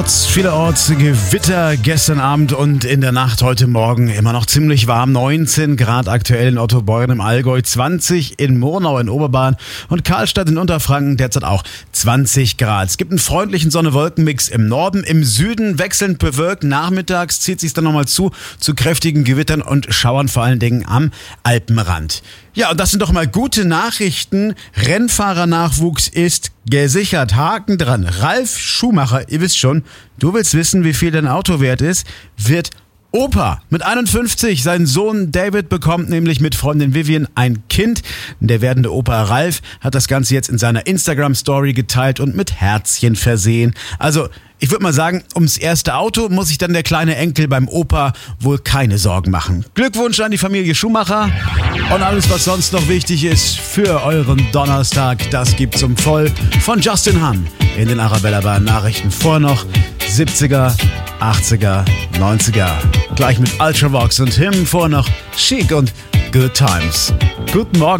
Vielerorts Gewitter gestern Abend und in der Nacht heute Morgen immer noch ziemlich warm. 19 Grad aktuell in Ottobeuren im Allgäu, 20 in Murnau in Oberbayern und Karlstadt in Unterfranken derzeit auch 20 Grad. Es gibt einen freundlichen Sonne-Wolken-Mix im Norden, im Süden wechselnd bewölkt. Nachmittags zieht sich dann nochmal zu kräftigen Gewittern und Schauern, vor allen Dingen am Alpenrand. Ja, und das sind doch mal gute Nachrichten. Rennfahrernachwuchs ist gesichert. Haken dran. Ralf Schumacher, ihr wisst schon, du willst wissen, wie viel dein Auto wert ist, wird Opa mit 51. Sein Sohn David bekommt nämlich mit Freundin Vivian ein Kind. Der werdende Opa Ralf hat das Ganze jetzt in seiner Instagram-Story geteilt und mit Herzchen versehen. Also, ich würde mal sagen, ums erste Auto muss sich dann der kleine Enkel beim Opa wohl keine Sorgen machen. Glückwunsch an die Familie Schumacher und alles, was sonst noch wichtig ist für euren Donnerstag, das gibt's um voll von Justin Hahn in den Arabella Bayern Nachrichten. Vor noch 70er, 80er, 90er. Gleich mit Ultravox und Him, vor noch Chic und Good Times. Guten Morgen.